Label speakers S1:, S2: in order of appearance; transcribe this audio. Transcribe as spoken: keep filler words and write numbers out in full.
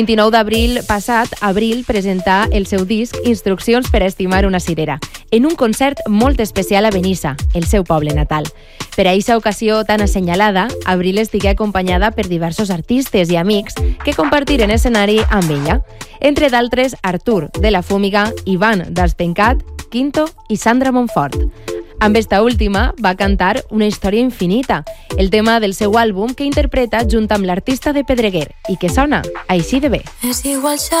S1: El vint-i-nou d'abril passat, Abril presentà el seu disc Instruccions per a estimar una cirera, en un concert molt especial a Benissa, el seu poble natal. Per a aquesta ocasió tan assenyalada, Abril estigué acompanyada per diversos artistes i amics que compartiren escenari amb ella. Entre d'altres, Artur, de la Fúmiga, Ivan, dels Pencat, Quinto i Sandra Montfort. Amb esta última va cantar Una història infinita, el tema del seu àlbum que interpreta junt amb l'artista de Pedreguer i que sona així de bé.
S2: És igual